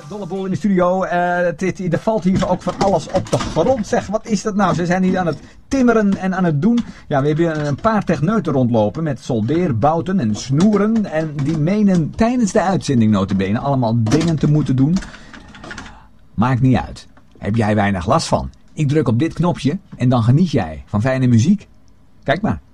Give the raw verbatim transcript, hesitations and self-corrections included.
Dolle boel in de studio. Uh, dit, er valt hier ook van alles op de grond. Zeg, wat is dat nou? Ze zijn hier aan het timmeren en aan het doen. Ja, we hebben een paar techneuten rondlopen met soldeerbouten en snoeren. En die menen tijdens de uitzending nota bene allemaal dingen te moeten doen. Maakt niet uit. Heb jij weinig last van. Ik druk op dit knopje en dan geniet jij van fijne muziek. Kijk maar.